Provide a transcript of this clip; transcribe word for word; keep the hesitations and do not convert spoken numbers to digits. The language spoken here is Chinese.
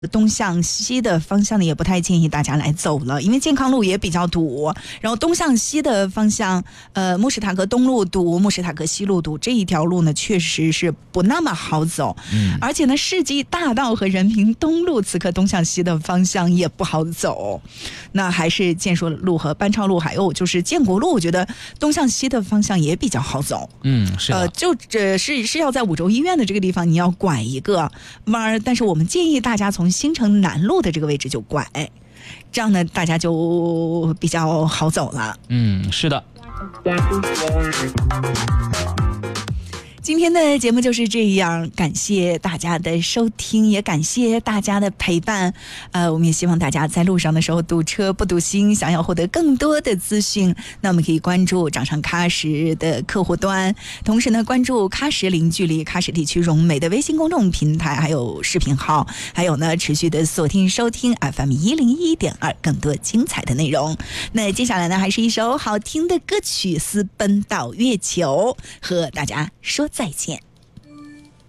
东向西的方向呢，也不太建议大家来走了，因为健康路也比较堵。然后东向西的方向，呃，穆什塔格东路堵，穆什塔格西路堵，这一条路呢，确实是不那么好走。嗯，而且呢，世纪大道和人民东路此刻东向西的方向也不好走。那还是建设路和班超路，还有就是建国路，我觉得东向西的方向也比较好走。 嗯，是的。 呃，就这是是要在五洲医院的这个地方，你要拐一个弯儿，但是我们建议大家从新城南路的这个位置就拐，这样呢大家就比较好走了。 嗯，是的。 今天的节目就是这样，感谢大家的收听，也感谢大家的陪伴。呃，我们也希望大家在路上的时候堵车不堵心，想要获得更多的资讯，那我们可以关注掌上喀什的客户端，同时呢关注喀什零距离喀什地区融美的微信公众平台，还有视频号，还有呢持续的锁定收听 F M 一零一点二，更多精彩的内容。那接下来呢，还是一首好听的歌曲《私奔到月球》，和大家说再见。